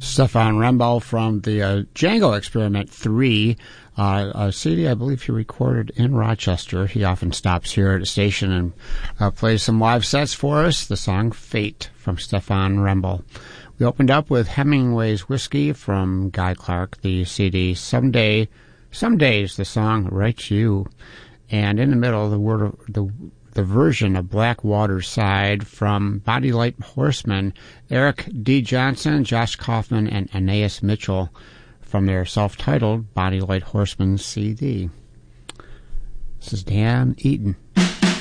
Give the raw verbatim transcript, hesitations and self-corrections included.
Stefan Rembel from the uh, Django Experiment three, uh, a C D I believe he recorded in Rochester. He often stops here at the station and uh, plays some live sets for us. The song Fate from Stefan Rembel. We opened up with Hemingway's Whiskey from Guy Clark, the C D Someday, Some Days, the song Write You. And in the middle, the word of the the version of Blackwater's Side from Body Light Horsemen, Eric D. Johnson, Josh Kaufman, and Aeneas Mitchell from their self-titled Body Light Horsemen C D. This is Dan Eaton.